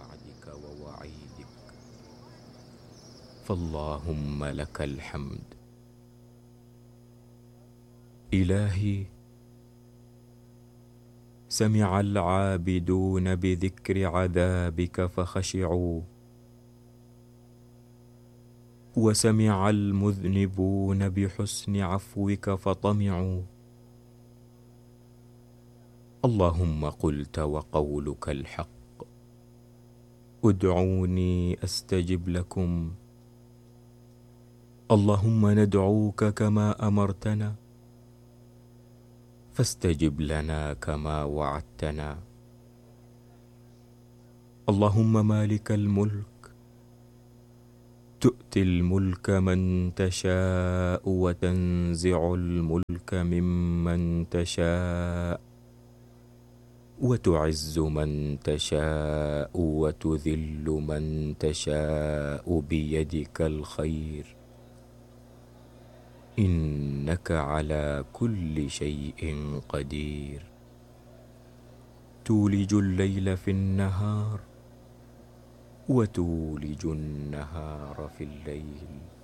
وعدك ووعيدك، فاللهم لك الحمد. إلهي، سمع العابدون بذكر عذابك فخشعوا، وسمع المذنبون بحسن عفوك فطمعوا. اللهم قلت وقولك الحق، ادعوني أستجب لكم. اللهم ندعوك كما أمرتنا، فاستجب لنا كما وعدتنا. اللهم مالك الملك، تؤتي الملك من تشاء وتنزع الملك ممن تشاء، وتعز من تشاء وتذل من تشاء بيدك الخير، إنك على كل شيء قدير. تولج الليل في النهار، وتولج النهار في الليل،